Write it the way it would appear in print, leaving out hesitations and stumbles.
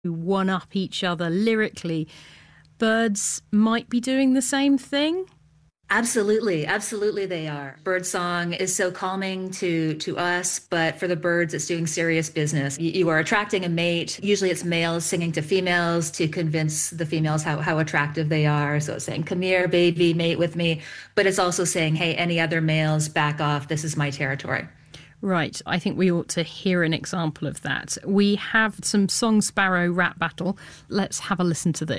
one-up each other lyrically. Birds might be doing the same thing? Absolutely, absolutely they are. Birdsong is so calming to us, but for the birds, it's doing serious business. You are attracting a mate. Usually it's males singing to females to convince the females how attractive they are. So it's saying, come here, baby, mate with me. But it's also saying, hey, any other males, back off. This is my territory. Right, I think we ought to hear an example of that. We have some Song Sparrow rap battle. Let's have a listen to this.